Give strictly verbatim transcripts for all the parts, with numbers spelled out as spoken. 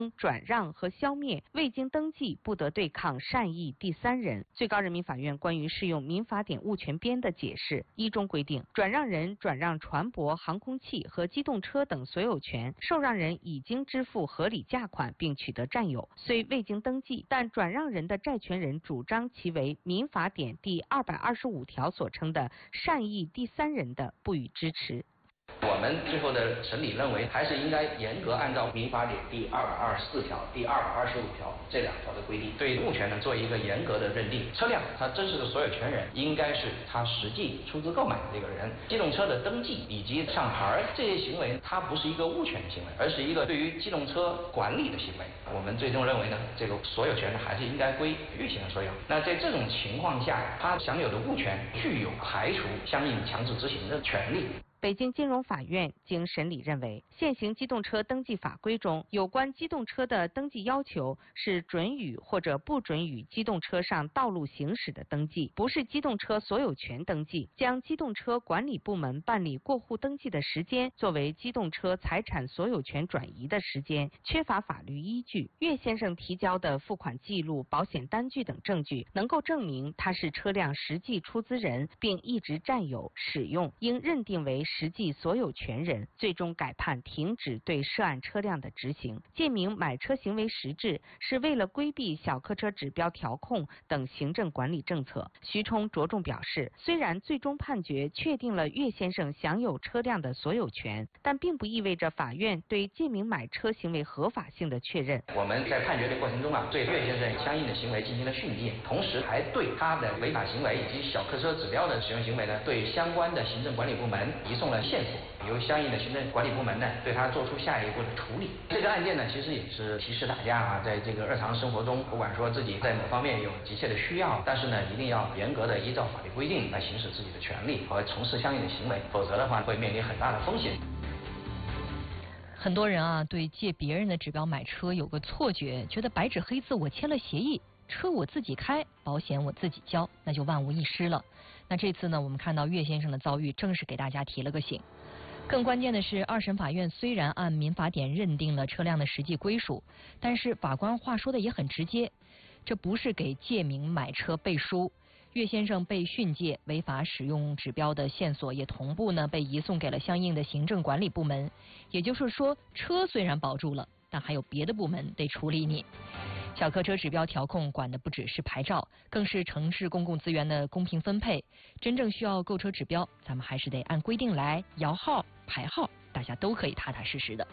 转让和消灭未经登记不得对抗善意第三人。最高人民法院关于适用民法典物权编的解释一中规定，转让人转让船舶、航空器和机动车等所有权，受让人已经支付合理价款并取得占有，虽未经登记，但转让人的债权人主张其为民法典第二百二十五条所称的善意第三人的，不予支持。 我们最后的审理认为，还是应该严格按照民法典第二百二十四条、第二百二十五条这两条的规定，对物权呢做一个严格的认定。车辆它真实的所有权人应该是他实际出资购买的这个人。机动车的登记以及上牌这些行为，它不是一个物权的行为，而是一个对于机动车管理的行为。我们最终认为呢，这个所有权呢还是应该归越先生所有。那在这种情况下，他享有的物权具有排除相应强制执行的权利。 北京金融法院经审理认为，现行机动车登记法规中有关机动车的登记要求是准予或者不准予机动车上道路行驶的登记，不是机动车所有权登记，将机动车管理部门办理过户登记的时间作为机动车财产所有权转移的时间，缺乏法律依据。岳先生提交的付款记录、保险单据等证据能够证明他是车辆实际出资人，并一直占有、使用，应认定为实际所有权人，最终改判停止对涉案车辆的执行。借名买车行为实质是为了规避小客车指标调控等行政管理政策。徐冲着重表示，虽然最终判决确定了岳先生享有车辆的所有权，但并不意味着法院对借名买车行为合法性的确认。 我们在判决的过程中啊，对岳先生相应的行为进行了训诫，同时还对他的违法行为以及小客车指标的使用行为呢，对相关的行政管理部门移送了线索，由相应的行政管理部门呢对他做出下一步的处理。这个案件呢，其实也是提示大家啊，在这个日常生活中，不管说自己在某方面有急切的需要，但是呢，一定要严格的依照法律规定来行使自己的权利和从事相应的行为，否则的话会面临很大的风险。 很多人啊，对借别人的指标买车有个错觉，觉得白纸黑字我签了协议，车我自己开，保险我自己交，那就万无一失了。那这次呢，我们看到岳先生的遭遇，正是给大家提了个醒。更关键的是，二审法院虽然按民法典认定了车辆的实际归属，但是法官话说的也很直接，这不是给借名买车背书。岳先生被训诫违法使用指标的线索也同步呢被移送给了相应的行政管理部门，也就是说，车虽然保住了，但还有别的部门得处理你。小客车指标调控管的不只是牌照，更是城市公共资源的公平分配。真正需要购车指标，咱们还是得按规定来，摇号排号，大家都可以踏踏实实的。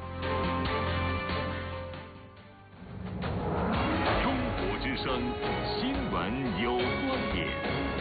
中国之声新闻有观点。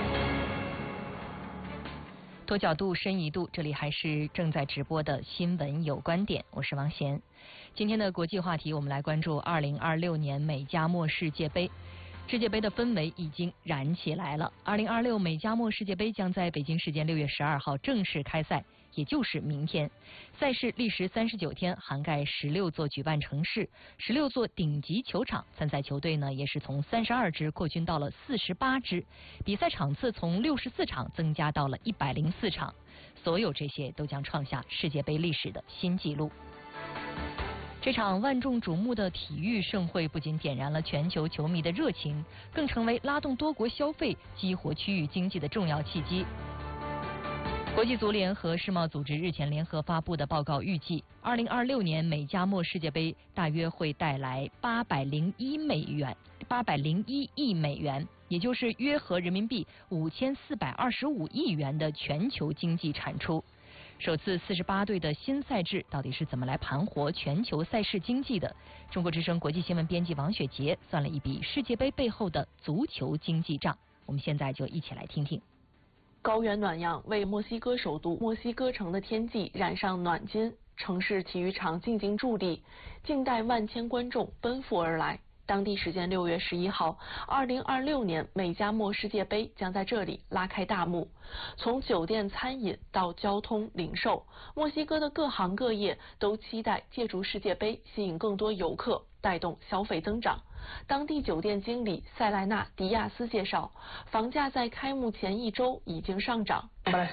多角度深一度，这里还是正在直播的新闻有观点，我是王贤。今天的国际话题，我们来关注二零二六年美加墨世界杯。世界杯的氛围已经燃起来了。二零二六美加墨世界杯将在北京时间六月十二号正式开赛，也就是明天。赛事历时三十九天，涵盖十六座举办城市、十六座顶级球场。参赛球队呢，也是从三十二支扩军到了四十八支，比赛场次从六十四场增加到了一百零四场。所有这些都将创下世界杯历史的新纪录。这场万众瞩目的体育盛会不仅点燃了全球球迷的热情，更成为拉动多国消费、激活区域经济的重要契机。国际足联和世贸组织日前联合发布的报告预计，二零二六年美加墨世界杯大约会带来八百零一美元、八百零一亿美元，也就是约合人民币五千四百二十五亿元的全球经济产出。首次四十八队的新赛制到底是怎么来盘活全球赛事经济的？中国之声国际新闻编辑王雪杰算了一笔世界杯背后的足球经济账，我们现在就一起来听听。 高原暖阳为墨西哥首都墨西哥城的天际染上暖金，城市体育场静静伫立，静待万千观众奔赴而来。当地时间六月十一号，二零二六年美加墨世界杯将在这里拉开大幕。从酒店、餐饮到交通、零售，墨西哥的各行各业都期待借助世界杯吸引更多游客，带动消费增长。 当地酒店经理塞莱纳·迪亚斯介绍，房价在开幕前一周已经上涨。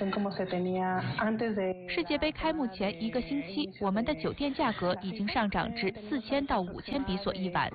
世界杯开幕前一个星期，我们的酒店价格已经上涨至四千到五千比索一晚。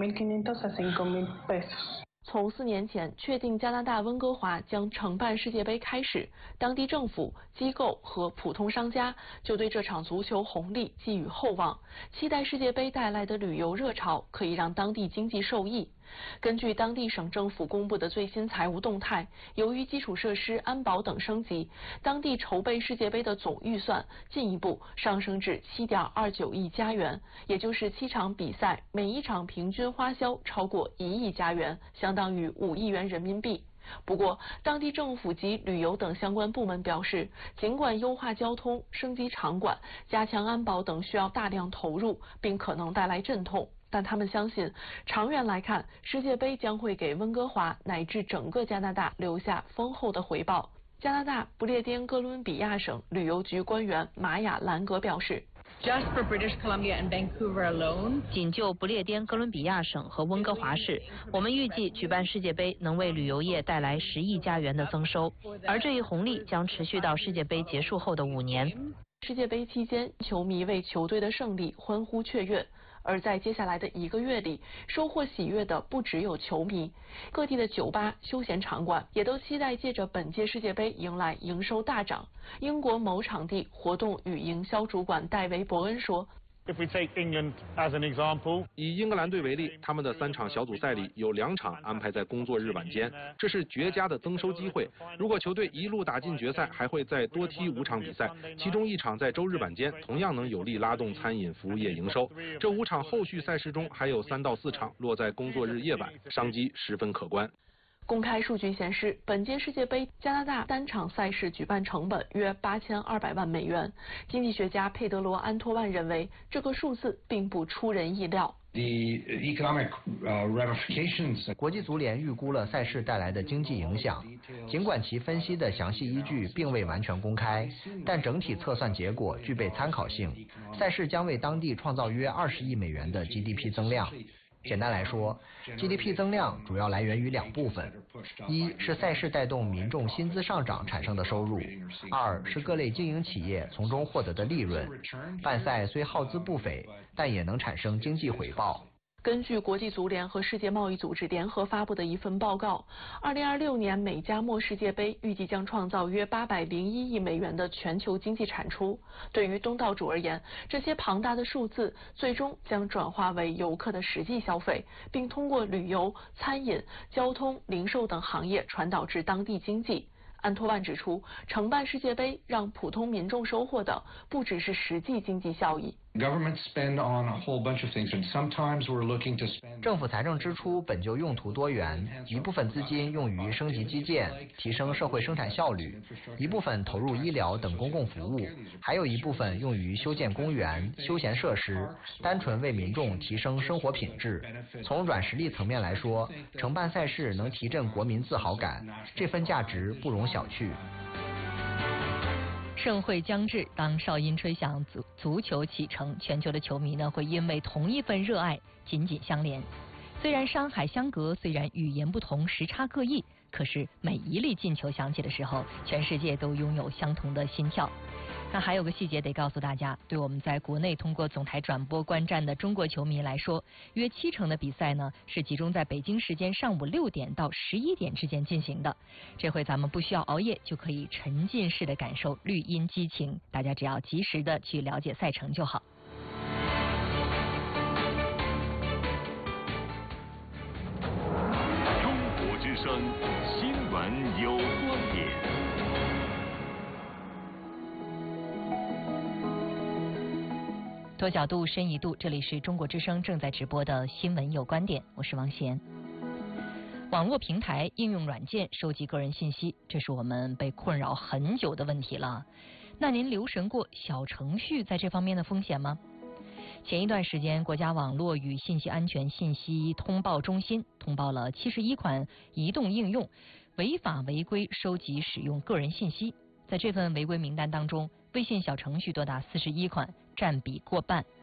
从四年前确定加拿大温哥华将承办世界杯开始，当地政府、机构和普通商家就对这场足球红利寄予厚望，期待世界杯带来的旅游热潮可以让当地经济受益。根据当地省政府公布的最新财务动态，由于基础设施、安保等升级，当地筹备世界杯的总预算进一步上升至七点二九亿加元，也就是七场比赛每一场平均花销超过一亿加元，相当于五亿元人民币。不过，当地政府及旅游等相关部门表示，尽管优化交通、升级场馆、加强安保等需要大量投入，并可能带来阵痛，但他们相信，长远来看，世界杯将会给温哥华乃至整个加拿大留下丰厚的回报。加拿大不列颠哥伦比亚省旅游局官员玛雅·兰格表示。 Just for British Columbia and Vancouver alone， 仅就不列颠哥伦比亚省和温哥华市，我们预计举办世界杯能为旅游业带来十亿加元的增收，而这一红利将持续到世界杯结束后的五年。 世界杯期间，球迷为球队的胜利欢呼雀跃。而在接下来的一个月里，收获喜悦的不只有球迷，各地的酒吧、休闲场馆也都期待借着本届世界杯迎来营收大涨。英国某场地活动与营销主管戴维·伯恩说。 If we take England as an example， 以英格兰队为例，他们的三场小组赛里有两场安排在工作日晚间，这是绝佳的增收机会。如果球队一路打进决赛，还会再多踢五场比赛，其中一场在周日晚间，同样能有力拉动餐饮服务业营收。这五场后续赛事中还有三到四场落在工作日夜晚，商机十分可观。 公开数据显示，本届世界杯加拿大单场赛事举办成本约八千二百万美元。经济学家佩德罗·安托万认为，这个数字并不出人意料。 The economic ramifications， 国际足联预估了赛事带来的经济影响，尽管其分析的详细依据并未完全公开，但整体测算结果具备参考性。赛事将为当地创造约二十亿美元的 G D P 增量。简单来说 ，G D P 增量主要来源于两部分：一是赛事带动民众薪资上涨产生的收入；二是各类经营企业从中获得的利润。办赛虽耗资不菲，但也能产生经济回报。 根据国际足联和世界贸易组织联合发布的一份报告，二零二六年美加墨世界杯预计将创造约八百零一亿美元的全球经济产出。对于东道主而言，这些庞大的数字最终将转化为游客的实际消费，并通过旅游、餐饮、交通、零售等行业传导至当地经济。安托万指出，承办世界杯让普通民众收获的不只是实际经济效益。 政府财政支出本就用途多元，一部分资金用于升级基建，提升社会生产效率；一部分投入医疗等公共服务，还有一部分用于修建公园、休闲设施，单纯为民众提升生活品质。从软实力层面来说，承办赛事能提振国民自豪感，这份价值不容小觑。 盛会将至，当哨音吹响，足足球启程，全球的球迷呢会因为同一份热爱紧紧相连。虽然山海相隔，虽然语言不同，时差各异，可是每一粒进球响起的时候，全世界都拥有相同的心跳。那还有个细节得告诉大家，对我们在国内通过总台转播观战的中国球迷来说，约七成的比赛呢是集中在北京时间上午六点到十一点之间进行的。这回咱们不需要熬夜，就可以沉浸式的感受绿茵激情，大家只要及时的去了解赛程就好。 中国之声，新闻有观点。 多角度，深一度，这里是中国之声正在直播的新闻有观点，我是王贤。网络平台应用软件收集个人信息，这是我们被困扰很久的问题了。那您留神过小程序在这方面的风险吗？前一段时间，国家网络与信息安全信息通报中心通报了七十一款移动应用违法违规收集使用个人信息。在这份违规名单当中，微信小程序多达四十一款，占比过半。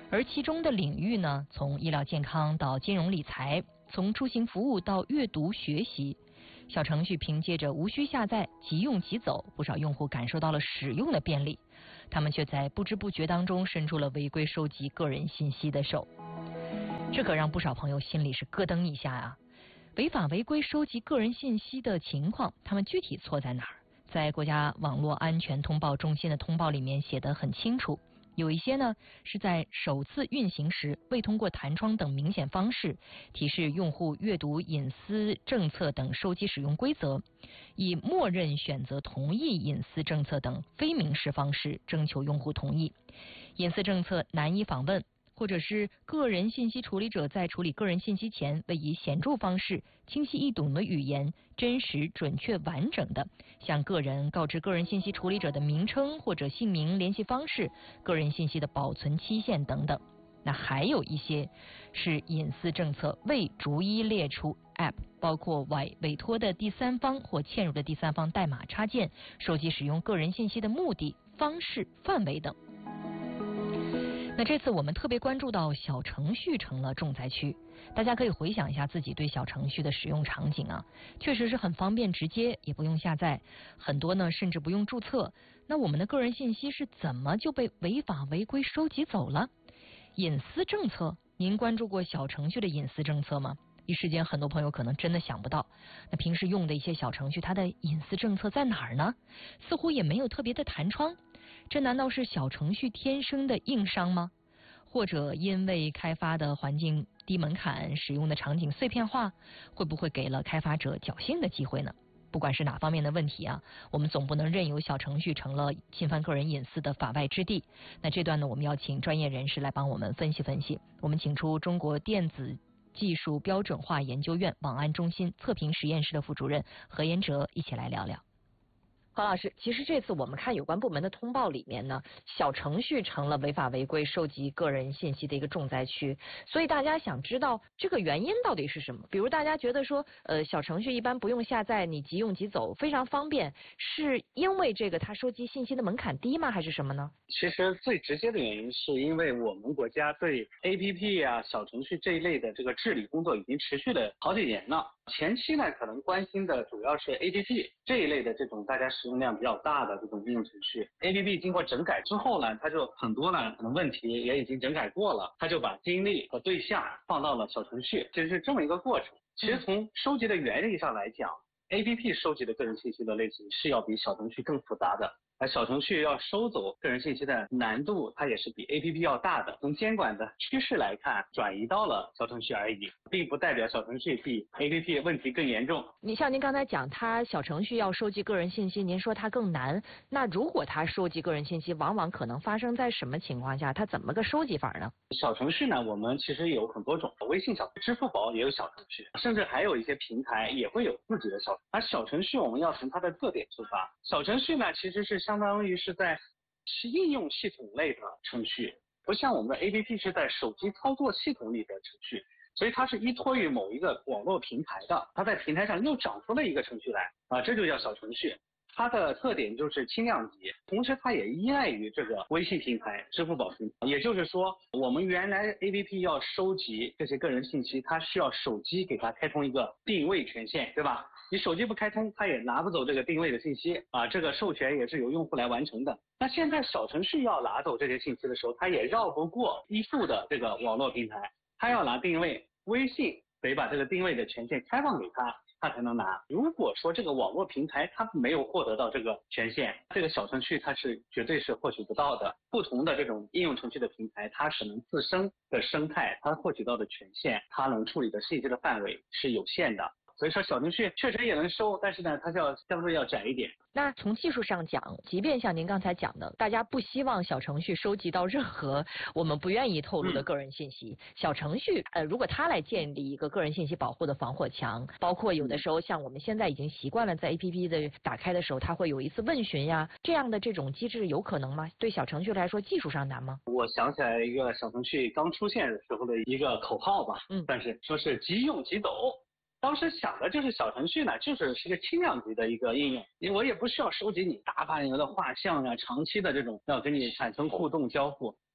而其中的领域呢，从医疗健康到金融理财，从出行服务到阅读学习，小程序凭借着无需下载、即用即走，不少用户感受到了使用的便利，他们却在不知不觉当中伸出了违规收集个人信息的手。这可让不少朋友心里是咯噔一下啊！违法违规收集个人信息的情况，他们具体错在哪儿？在国家网络安全通报中心的通报里面写得很清楚。有一些呢是在首次运行时未通过弹窗等明显方式提示用户阅读隐私政策等收集使用规则，以默认选择同意隐私政策等非明示方式征求用户同意，隐私政策难以访问，或者是个人信息处理者在处理个人信息前未以显著方式、清晰易懂的语言、真实、准确、完整的向个人告知个人信息处理者的名称或者姓名、联系方式、个人信息的保存期限等等。那还有一些是隐私政策未逐一列出 App， 包括委委托的第三方或嵌入的第三方代码插件收集使用个人信息的目的、方式、范围等。那这次我们特别关注到小程序成了重灾区，大家可以回想一下自己对小程序的使用场景啊，确实是很方便直接，也不用下载，很多呢甚至不用注册。那我们的个人信息是怎么就被违法违规收集走了？隐私政策，您关注过小程序的隐私政策吗？一时间很多朋友可能真的想不到，那平时用的一些小程序它的隐私政策在哪儿呢？似乎也没有特别的弹窗，这难道是小程序天生的硬伤吗？或者因为开发的环境低门槛，使用的场景碎片化，会不会给了开发者侥幸的机会呢？不管是哪方面的问题啊，我们总不能任由小程序成了侵犯个人隐私的法外之地。那这段呢，我们要请专业人士来帮我们分析分析。我们请出中国电子技术标准化研究院网安中心测评实验室的副主任何延哲一起来聊聊。何老师，其实这次我们看有关部门的通报里面呢，小程序成了违法违规收集个人信息的一个重灾区，所以大家想知道这个原因到底是什么？比如大家觉得说，呃，小程序一般不用下载，你即用即走，非常方便，是因为这个它收集信息的门槛低吗？还是什么呢？ 其实最直接的原因是因为我们国家对 A P P 啊、小程序这一类的这个治理工作已经持续了好几年了。前期呢，可能关心的主要是 A P P 这一类的这种大家使用量比较大的这种应用程序。A P P 经过整改之后呢，它就很多呢可能问题也已经整改过了，它就把精力和对象放到了小程序，其实是这么一个过程。其实从收集的原理上来讲， A P P 收集的个人信息的类型是要比小程序更复杂的。而小程序要收走个人信息的难度，它也是比 A P P 要大的。从监管的趋势来看，转移到了小程序而已，并不代表小程序比 A P P 问题更严重。 你像您刚才讲，它小程序要收集个人信息，您说它更难。那如果它收集个人信息，往往可能发生在什么情况下？它怎么个收集法呢？ 小程序呢，我们其实有很多种，微信小程序、支付宝也有小程序，甚至还有一些平台也会有自己的小程序。而小程序我们要从它的特点出发，小程序呢其实是相当于是在是应用系统类的程序，不像我们的 A P P 是在手机操作系统里的程序，所以它是依托于某一个网络平台的，它在平台上又长出了一个程序来啊，这就叫小程序。它的特点就是轻量级，同时它也依赖于这个微信平台、支付宝平台。也就是说，我们原来 A P P 要收集这些个人信息，它需要手机给它开通一个定位权限，对吧？你手机不开通，它也拿不走这个定位的信息啊，这个授权也是由用户来完成的。那现在小程序要拿走这些信息的时候，它也绕不过依附的这个网络平台，它要拿定位，微信得把这个定位的权限开放给它，它才能拿。如果说这个网络平台它没有获得到这个权限，这个小程序它是绝对是获取不到的。不同的这种应用程序的平台，它可能自身的生态，它获取到的权限，它能处理的信息的范围是有限的。所以说小程序确实也能收，但是呢，它要相对要窄一点。 那从技术上讲，即便像您刚才讲的，大家不希望小程序收集到任何我们不愿意透露的个人信息，嗯、小程序呃，如果它来建立一个个人信息保护的防火墙，包括有的时候像我们现在已经习惯了在 A P P 的打开的时候，它会有一次问询呀，这样的这种机制有可能吗？对小程序来说，技术上难吗？ 我想起来一个小程序刚出现的时候的一个口号吧，嗯，但是说是即用即走。当时想的就是小程序呢，就是是个轻量级的一个应用，因为我也不需要收集你大范围的画像啊，长期的这种要跟你产生互动交互。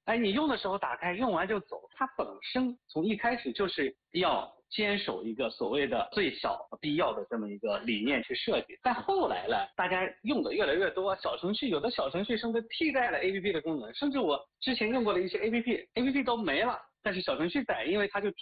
哎，你用的时候打开，用完就走。它本身从一开始就是要坚守一个所谓的最小必要的这么一个理念去设计。但后来呢，大家用的越来越多，小程序有的小程序甚至替代了 A P P 的功能，甚至我之前用过的一些 A P P，A P P 都没了，但是小程序在，因为它就